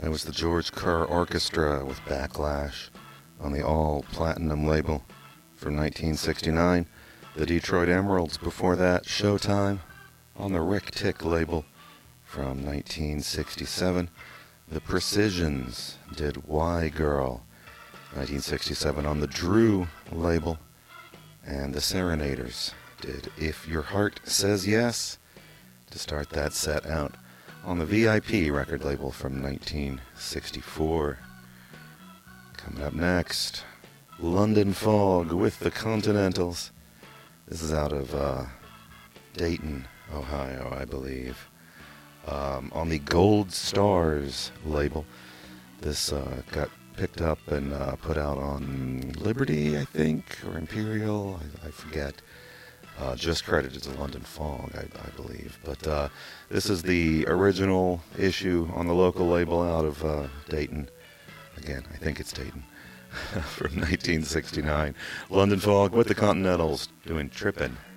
That was the George Kerr Orchestra with Backlash on the all-platinum label from 1969. The Detroit Emeralds before that, Showtime on the Rick Tick label from 1967. The Precisions did Why Girl, 1967 on the Drew label. And the Serenaders did If Your Heart Says Yes to start that set out on the VIP record label from 1964. Coming up next, London Fog with the Continentals. This is out of Dayton, Ohio, I believe. On the Gold Stars label. This got picked up and put out on Liberty, I think, or Imperial, I forget. Just credited to London Fog, I believe. But this is the original issue on the local label out of Dayton. Again, I think it's Dayton. From 1969. London Fog with the Continentals doing Trippin'.